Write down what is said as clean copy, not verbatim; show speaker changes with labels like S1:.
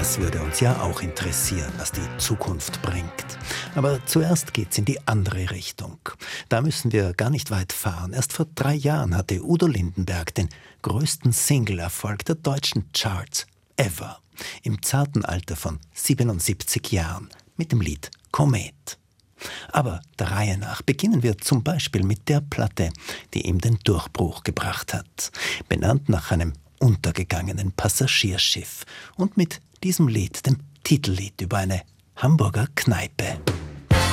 S1: Das würde uns ja auch interessieren, was die Zukunft bringt. Aber zuerst geht's in die andere Richtung. Da müssen wir gar nicht weit fahren. Erst vor 3 Jahren hatte Udo Lindenberg den größten Single-Erfolg der deutschen Charts ever. Im zarten Alter von 77 Jahren mit dem Lied Komet. Aber der Reihe nach beginnen wir zum Beispiel mit der Platte, die ihm den Durchbruch gebracht hat. Benannt nach einem untergegangenen Passagierschiff und mit diesem Lied, dem Titellied über eine Hamburger Kneipe.